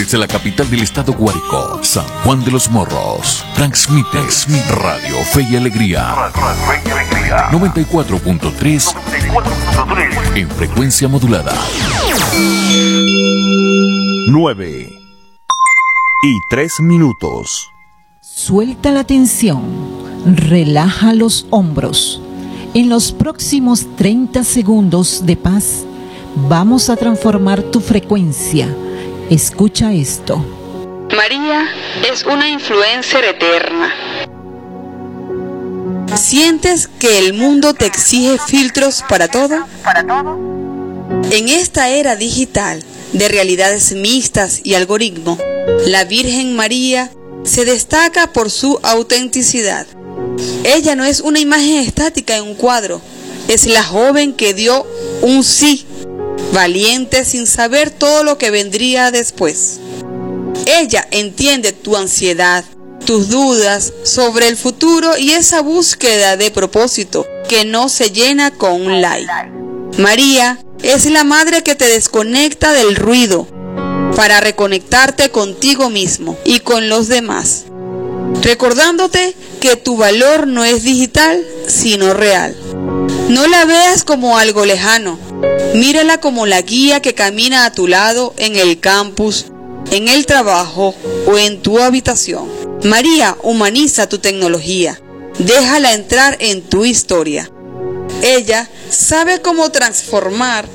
desde la capital del estado Guárico, San Juan de los Morros. Transmite Radio Fe y Alegría. 94.3 en frecuencia modulada. 9:03. Suelta la tensión, relaja los hombros. En los próximos 30 segundos de paz, vamos a transformar tu frecuencia. Escucha esto. María es una influencer eterna. ¿Sientes que el mundo te exige filtros para todo? En esta era digital de realidades mixtas y algoritmo, la Virgen María se destaca por su autenticidad. Ella no es una imagen estática en un cuadro, es la joven que dio un sí, valiente sin saber todo lo que vendría después. Ella entiende tu ansiedad, tus dudas sobre el futuro y esa búsqueda de propósito que no se llena con un like. María es la madre que te desconecta del ruido para reconectarte contigo mismo y con los demás, recordándote que tu valor no es digital, sino real. No la veas como algo lejano, mírala como la guía que camina a tu lado en el campus, en el trabajo o en tu habitación. María humaniza tu tecnología, déjala entrar en tu historia. Ella sabe cómo transformar